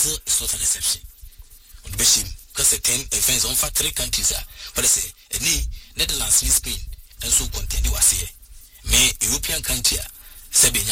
Brazil is not an exception. On the bashim, because 10 events on for 3 countries are, but I say, Netherlands, Spain, and so contend was here. May European country, Sabina